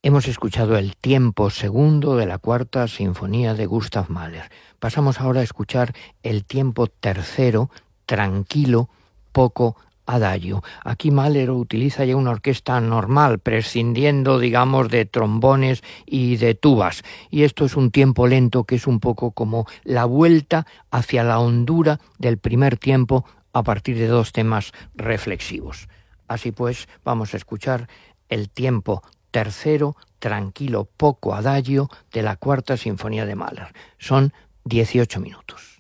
Hemos escuchado el tiempo segundo de la cuarta sinfonía de Gustav Mahler. Pasamos ahora a escuchar el tiempo tercero, tranquilo, poco adagio. Aquí Mahler utiliza ya una orquesta normal, prescindiendo, digamos, de trombones y de tubas. Y esto es un tiempo lento que es un poco como la vuelta hacia la hondura del primer tiempo a partir de dos temas reflexivos. Así pues, vamos a escuchar el tiempo tercero, tranquilo, poco adagio de la cuarta sinfonía de Mahler. Son 18 minutos.